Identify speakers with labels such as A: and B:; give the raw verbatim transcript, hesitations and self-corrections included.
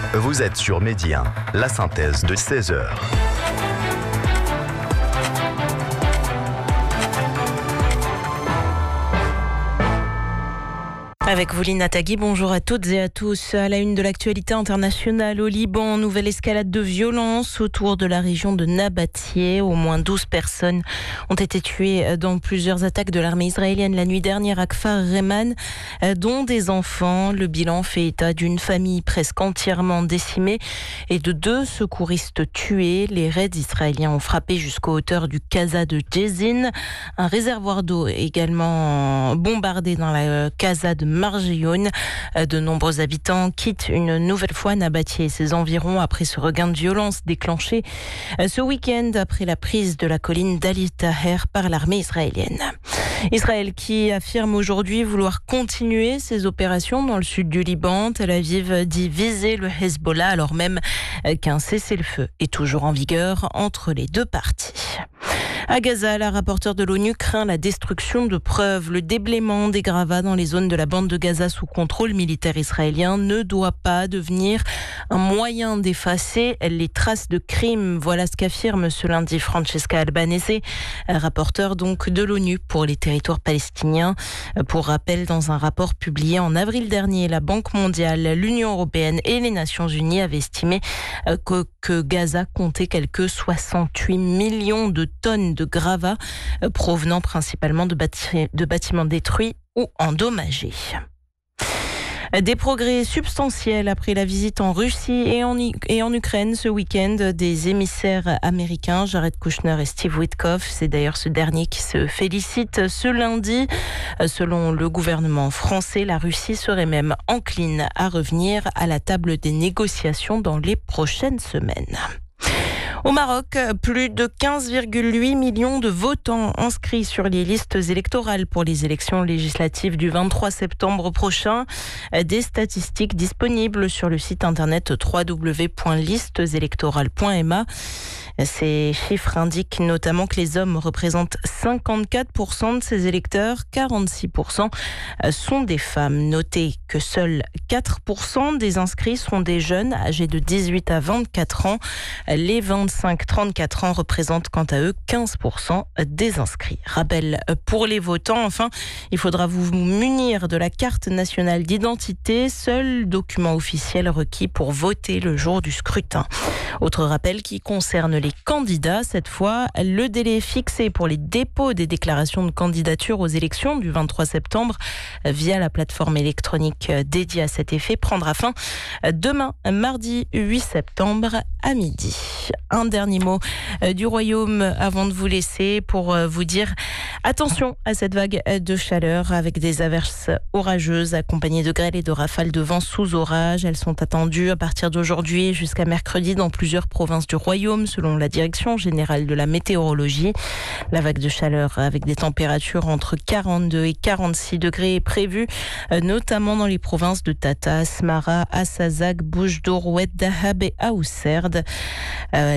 A: Vous êtes sur Midi un, la synthèse de seize heures.
B: Avec vous, Lina Tagui, bonjour à toutes et à tous. À la une de l'actualité internationale au Liban, nouvelle escalade de violence autour de la région de Nabatieh. Au moins douze personnes ont été tuées dans plusieurs attaques de l'armée israélienne la nuit dernière à Kfar Reman, dont des enfants. Le bilan fait état d'une famille presque entièrement décimée et de deux secouristes tués. Les raids israéliens ont frappé jusqu'aux hauteurs du Casa de Jezin. Un réservoir d'eau également bombardé dans la Casa de Marjioun. De nombreux habitants quittent une nouvelle fois Nabatieh et ses environs après ce regain de violence déclenché ce week-end après la prise de la colline d'Ali Taher par l'armée israélienne. Israël qui affirme aujourd'hui vouloir continuer ses opérations dans le sud du Liban. Tel Aviv dit viser le Hezbollah alors même qu'un cessez-le-feu est toujours en vigueur entre les deux parties. À Gaza, la rapporteure de l'ONU craint la destruction de preuves. Le déblaiement des gravats dans les zones de la bande de Gaza sous contrôle militaire israélien ne doit pas devenir un moyen d'effacer les traces de crimes. Voilà ce qu'affirme ce lundi Francesca Albanese, rapporteure donc de l'ONU pour les territoires palestiniens. Pour rappel, dans un rapport publié en avril dernier, la Banque mondiale, l'Union européenne et les Nations unies avaient estimé que, que Gaza comptait quelques soixante-huit millions de tonnes de gravats provenant principalement de, bâti- de bâtiments détruits ou endommagés. Des progrès substantiels après la visite en Russie et en, et en Ukraine ce week-end des émissaires américains Jared Kushner et Steve Witkoff. C'est d'ailleurs ce dernier qui se félicite ce lundi. Selon le gouvernement français, la Russie serait même encline à revenir à la table des négociations dans les prochaines semaines. Au Maroc, plus de quinze virgule huit millions de votants inscrits sur les listes électorales pour les élections législatives du vingt-trois septembre prochain. Des statistiques disponibles sur le site internet w w w point listes électorales point m a. Ces chiffres indiquent notamment que les hommes représentent cinquante-quatre pour cent de ces électeurs, quarante-six pour cent sont des femmes. Notez que seuls quatre pour cent des inscrits sont des jeunes âgés de dix-huit à vingt-quatre ans. Les vingt-cinq à trente-quatre ans représentent quant à eux quinze pour cent des inscrits. Rappel pour les votants, enfin, il faudra vous munir de la carte nationale d'identité, seul document officiel requis pour voter le jour du scrutin. Autre rappel qui concerne les candidats, cette fois, le délai fixé pour les dépôts des déclarations de candidature aux élections du vingt-trois septembre via la plateforme électronique dédiée à cet effet prendra fin demain, mardi huit septembre à midi. Un dernier mot du Royaume avant de vous laisser pour vous dire attention à cette vague de chaleur avec des averses orageuses accompagnées de grêle et de rafales de vent sous orage. Elles sont attendues à partir d'aujourd'hui jusqu'à mercredi dans plusieurs provinces du Royaume selon la Direction générale de la météorologie. La vague de chaleur avec des températures entre quarante-deux et quarante-six degrés est prévue, notamment dans les provinces de Tata, Asmara, Assazak, Bouche d'Or, Oued Dahab et Aousserd. Euh,